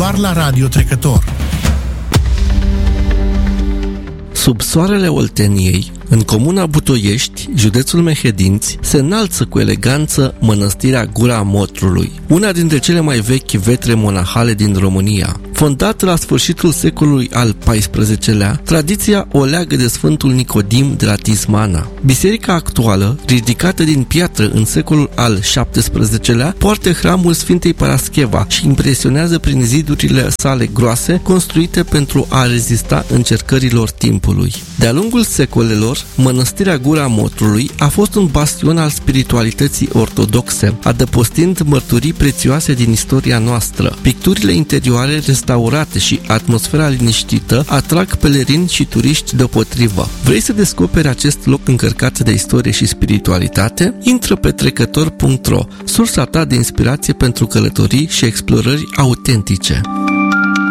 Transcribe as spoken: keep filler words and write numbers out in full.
doar la Radio Trecător. Sub soarele Olteniei, în comuna Butoiești, județul Mehedinți, se înalță cu eleganță mănăstirea Gura Motrului, una dintre cele mai vechi vetre monahale din România. Fondată la sfârșitul secolului al paisprezecelea, tradiția o leagă de Sfântul Nicodim de la Tismana. Biserica actuală, ridicată din piatră în secolul al șaptesprezecelea, poartă hramul Sfintei Parascheva și impresionează prin zidurile sale groase, construite pentru a rezista încercărilor timpului. De-a lungul secolelor, mănăstirea Gura Motrului a fost un bastion al spiritualității ortodoxe, adăpostind mărturii prețioase din istoria noastră. Picturile interioare restaurate și atmosfera liniștită atrag pelerini și turiști deopotrivă. Vrei să descoperi acest loc încărcat de istorie și spiritualitate? Intră pe trecător punct ro, sursa ta de inspirație pentru călătorii și explorări autentice.